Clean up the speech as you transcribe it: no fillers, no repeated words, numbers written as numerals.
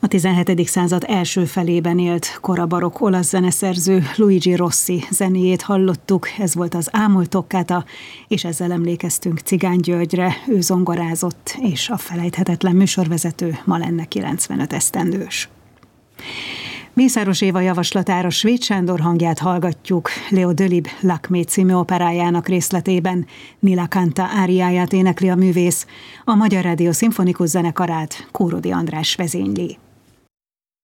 A 17. század első felében élt korabarokk olasz zeneszerző Luigi Rossi zenéjét hallottuk, ez volt az Ámult Toccata, és ezzel emlékeztünk Cigány Györgyre, ő zongorázott, és a felejthetetlen műsorvezető ma lenne 95 esztendős. Mészáros Éva javaslatára Svéd Sándor hangját hallgatjuk, Leo Delibes Lakmé című operájának részletében. Nila Kanta áriáját énekli a művész, a Magyar Rádió Szimfonikus Zenekarát Kórodi András vezényli.